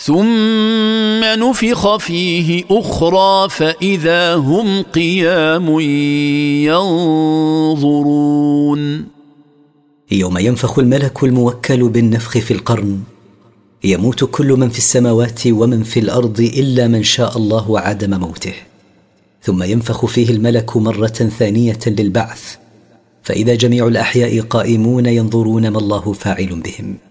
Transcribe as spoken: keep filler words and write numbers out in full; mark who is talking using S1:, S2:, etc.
S1: ثم نفخ فيه أخرى فإذا هم قيام ينظرون.
S2: يوم ينفخ الملك الموكل بالنفخ في القرن، يموت كل من في السماوات ومن في الأرض إلا من شاء الله وعدم موته، ثم ينفخ فيه الملك مرة ثانية للبعث، فإذا جميع الأحياء قائمون ينظرون ما الله فاعل بهم.